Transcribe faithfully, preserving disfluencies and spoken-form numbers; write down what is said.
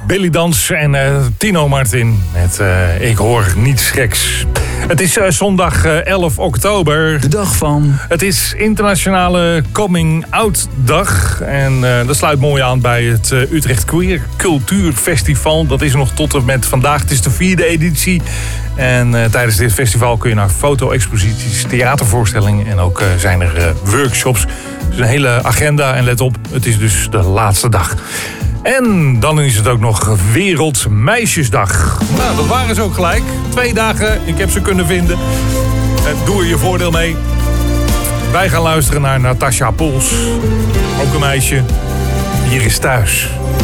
Billy Dans en uh, Tino Martin met uh, Ik hoor niets geks. Het is uh, zondag uh, elf oktober. De dag van... Het is internationale Coming Out Dag. En uh, dat sluit mooi aan bij het uh, Utrecht Queer Cultuurfestival. Dat is nog tot en met vandaag. Het is de vierde editie. En uh, tijdens dit festival kun je naar foto-exposities, theatervoorstellingen en ook uh, zijn er uh, workshops. Dus een hele agenda. En let op, het is dus de laatste dag. En dan is het ook nog Wereldmeisjesdag. Nou, dat waren ze ook gelijk. Twee dagen, ik heb ze kunnen vinden. Doe er je voordeel mee. Wij gaan luisteren naar Natasja Pols. Ook een meisje. Hier is thuis.